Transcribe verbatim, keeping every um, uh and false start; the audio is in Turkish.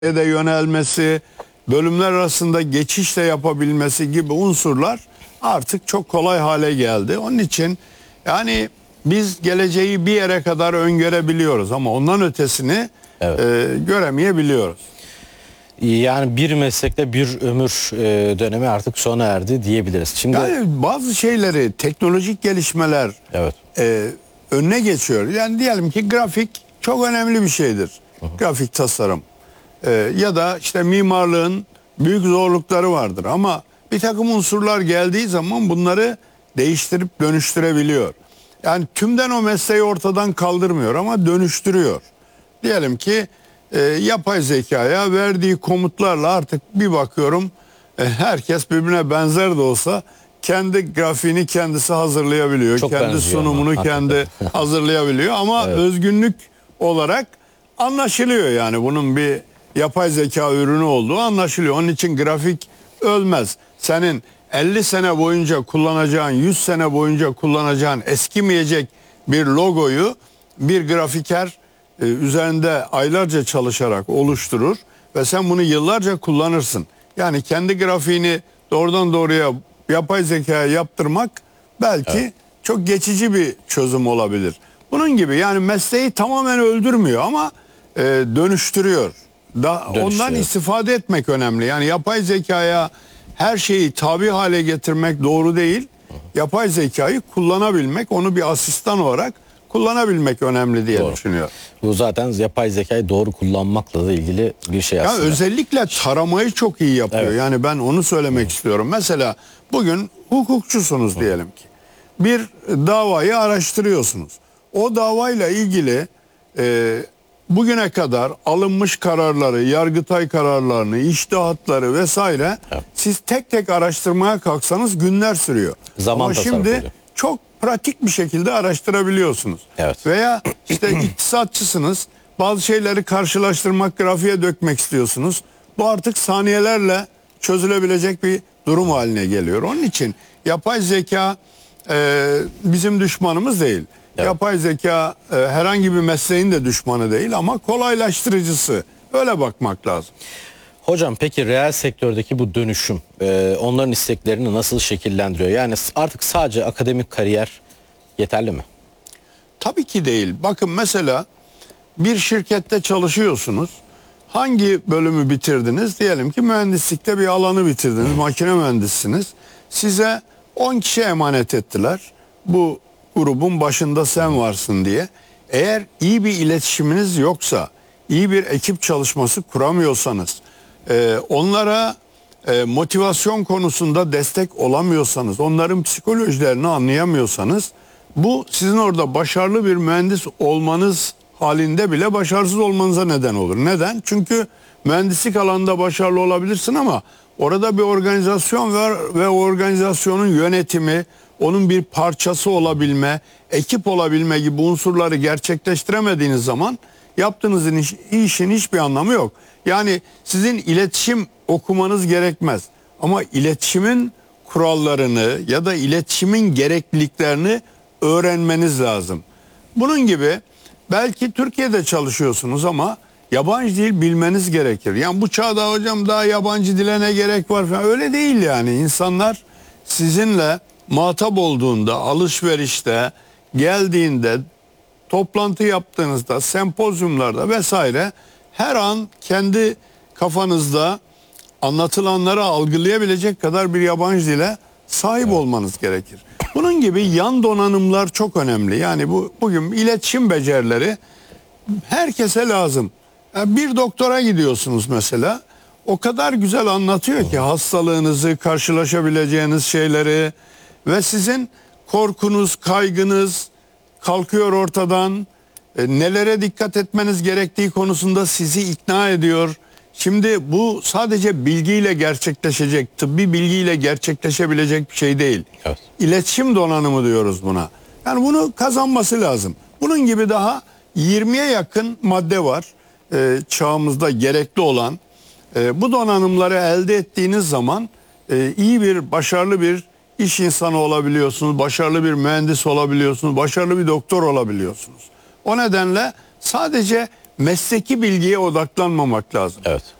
de yönelmesi, bölümler arasında geçiş de yapabilmesi gibi unsurlar artık çok kolay hale geldi. Onun için yani biz geleceği bir yere kadar öngörebiliyoruz ama ondan ötesini evet. e, göremeyebiliyoruz. Yani bir meslekte bir ömür e, dönemi artık sona erdi diyebiliriz. Şimdi yani bazı şeyleri teknolojik gelişmeler evet. e, önüne geçiyor. Yani diyelim ki grafik çok önemli bir şeydir. Hı hı. Grafik tasarım. Ee, ya da işte mimarlığın büyük zorlukları vardır ama bir takım unsurlar geldiği zaman bunları değiştirip dönüştürebiliyor. Yani tümden o mesleği ortadan kaldırmıyor ama dönüştürüyor. Diyelim ki e, yapay zekaya verdiği komutlarla artık bir bakıyorum e, herkes birbirine benzer de olsa kendi grafiğini kendisi hazırlayabiliyor. Çok kendi sunumunu ama, kendi hazırlayabiliyor ama evet. özgünlük olarak anlaşılıyor, yani bunun bir yapay zeka ürünü olduğu anlaşılıyor. Onun için grafik ölmez. Senin elli sene boyunca kullanacağın, yüz sene boyunca kullanacağın eskimeyecek bir logoyu bir grafiker e, üzerinde aylarca çalışarak oluşturur ve sen bunu yıllarca kullanırsın. Yani kendi grafiğini doğrudan doğruya yapay zekaya yaptırmak belki evet. çok geçici bir çözüm olabilir. Bunun gibi yani mesleği tamamen öldürmüyor ama e, dönüştürüyor. Da, ondan istifade etmek önemli. Yani yapay zekaya her şeyi tabi hale getirmek doğru değil. Yapay zekayı kullanabilmek, onu bir asistan olarak kullanabilmek önemli diye doğru. düşünüyorum. Bu zaten yapay zekayı doğru kullanmakla da ilgili bir şey aslında. Ya özellikle taramayı çok iyi yapıyor. Evet. Yani ben onu söylemek Hı. istiyorum. Mesela bugün hukukçusunuz Hı. diyelim ki. Bir davayı araştırıyorsunuz. O davayla ilgili e, bugüne kadar alınmış kararları, Yargıtay kararlarını, içtihatları vesaire evet. siz tek tek araştırmaya kalksanız günler sürüyor. Zaman Ama şimdi oluyor. çok pratik bir şekilde araştırabiliyorsunuz. Evet. Veya işte iktisatçısınız, bazı şeyleri karşılaştırmak, grafiğe dökmek istiyorsunuz. Bu artık saniyelerle çözülebilecek bir durum haline geliyor. Onun için yapay zeka e, bizim düşmanımız değil. Evet. Yapay zeka e, herhangi bir mesleğin de düşmanı değil ama kolaylaştırıcısı. Öyle bakmak lazım. Hocam peki reel sektördeki bu dönüşüm e, onların isteklerini nasıl şekillendiriyor? Yani artık sadece akademik kariyer yeterli mi? Tabii ki değil. Bakın mesela bir şirkette çalışıyorsunuz. Hangi bölümü bitirdiniz? Diyelim ki mühendislikte bir alanı bitirdiniz. Makine mühendisisiniz. Size on kişi emanet ettiler. Bu grubun başında sen varsın diye. Eğer iyi bir iletişiminiz yoksa, iyi bir ekip çalışması kuramıyorsanız, e, onlara e, motivasyon konusunda destek olamıyorsanız, onların psikolojilerini anlayamıyorsanız, bu sizin orada başarılı bir mühendis olmanız halinde bile başarısız olmanıza neden olur. Neden? Çünkü mühendislik alanında başarılı olabilirsin ama orada bir organizasyon var ve o organizasyonun yönetimi, onun bir parçası olabilme, ekip olabilme gibi unsurları gerçekleştiremediğiniz zaman yaptığınız iş, işin hiçbir anlamı yok. Yani sizin iletişim okumanız gerekmez. Ama iletişimin kurallarını ya da iletişimin gerekliliklerini öğrenmeniz lazım. Bunun gibi belki Türkiye'de çalışıyorsunuz ama yabancı dil bilmeniz gerekir. Yani bu çağda hocam daha yabancı dile ne gerek var falan, öyle değil yani. İnsanlar sizinle muhatap olduğunda, alışverişte, geldiğinde, toplantı yaptığınızda, sempozyumlarda vesaire her an kendi kafanızda anlatılanları algılayabilecek kadar bir yabancı dile sahip evet. olmanız gerekir. Bunun gibi yan donanımlar çok önemli. Yani bu bugün iletişim becerileri herkese lazım. Yani bir doktora gidiyorsunuz mesela. O kadar güzel anlatıyor ki hastalığınızı, karşılaşabileceğiniz şeyleri ve sizin korkunuz, kaygınız kalkıyor ortadan. E, nelere dikkat etmeniz gerektiği konusunda sizi ikna ediyor. Şimdi bu sadece bilgiyle gerçekleşecek, tıbbi bilgiyle gerçekleşebilecek bir şey değil. Evet. İletişim donanımı diyoruz buna. Yani bunu kazanması lazım. Bunun gibi daha yirmiye yakın madde var e, çağımızda gerekli olan. E, bu donanımları elde ettiğiniz zaman e, iyi bir, başarılı bir iş insanı olabiliyorsunuz, başarılı bir mühendis olabiliyorsunuz, başarılı bir doktor olabiliyorsunuz. O nedenle sadece mesleki bilgiye odaklanmamak lazım. Evet.